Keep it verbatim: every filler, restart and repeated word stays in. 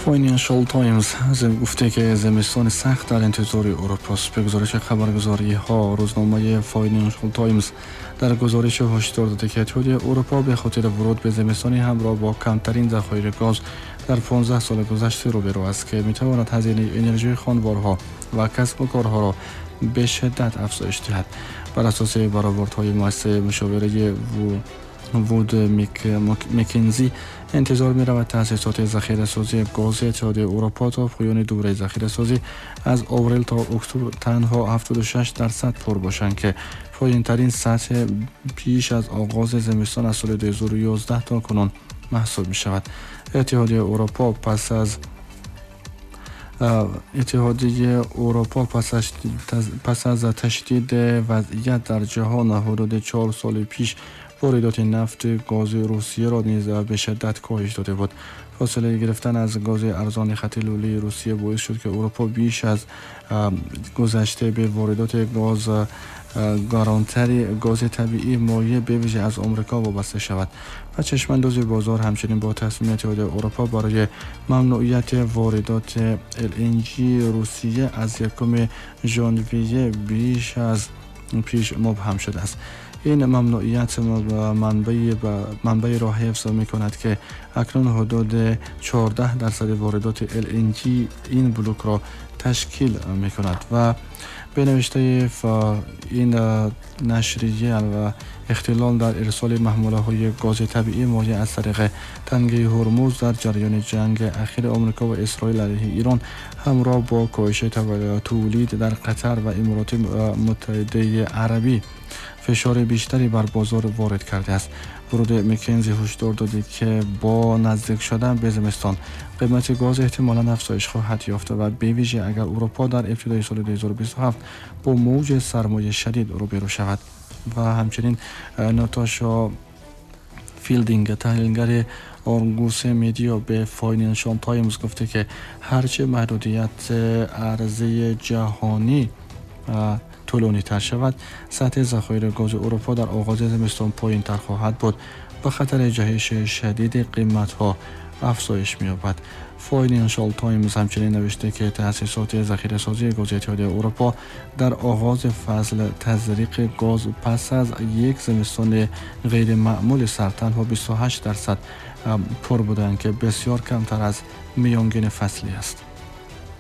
فاینانشال تایمز گفته که زمستان سخت در انتظار اروپا است. به گزارش خبرگزاری ها روزنامه فاینانشال تایمز در گزارش هشدار داده که اتحادیه اروپا به خاطر ورود به زمستان همراه با کمترین ذخایر گاز در پانزده سال گذشته روبرو است که میتواند هزینه انرژی خانوارها و کسب و کارها را به شدت افزایش دهد. بر اساس برآوردهای مؤسسه مشاوره وود مکنزی انتظار می رود تأسیسات ذخیره سازی گاز اتحادیه اروپا تا پایان دوره ذخیره سازی از آوریل تا اکتبر تنها هفتاد و شش درصد پر باشند که پایین ترین سطح پیش از آغاز زمستان از سال دو هزار و یازده تا کنون محسوب می شود. اتحادیه اروپا پس از اتحادیه اروپا پس از پس از تشدید وضعیت در جهان حدود چهار سال پیش واردات نفت گاز روسیه را نیز به شدت کاهش داده بود. فاصله گرفتن از گاز ارزان خط لوله روسیه باعث شد که اروپا بیش از گذشته به واردات گاز گارانتری گاز طبیعی مایع به ویژه از آمریکا وابسته شود و چشمانداز بازار همچنین با تصمیم اتحادیه اروپا برای ممنوعیت واردات ال ان جی روسیه از یکم ژانویه بیش از پیش مبهم شده است. این ممنوعیت منبعی منبع را حفظ می کند که اکنون حدود چهارده درصد واردات ال ان جی این بلوک را تشکیل می کند و به نوشته این نشریه و اختلال در ارسال محموله های گاز طبیعی مایع از طریق تنگه هرمز در جریان جنگ اخیر آمریکا و اسرائیل علیه ایران همراه با کاهش تولید در قطر و امارات متحده عربی فشار بیشتری بر بازار وارد کرده است. ورود مکنزی هشدار داده که با نزدیک شدن به زمستان قیمت گاز احتمالاً افزایش خواهد یافت و به ویژه اگر اروپا در ابتدای سال دو هزار و بیست و هفت با موج سرمایه شدید روبرو شود. و همچنین ناتاشا فیلدینگ تحلیلگر آرگوس میدیا به فاینانشال تایمز گفته که هرچه محدودیت عرضه جهانی طولانی تر شود سطح ذخایر گاز اروپا در آغاز زمستان پایین تر خواهد بود و خطر جهش شدید قیمت ها افزایش می‌یابد. فاینانشال تایمز همچنین نوشته که تأسیسات ذخیره سازی گاز اتحادیه اروپا در آغاز فصل تزریق گاز پس از یک زمستان غیر معمول سرد تنها بیست و هشت درصد پر بودند که بسیار کمتر از میانگین فصلی است.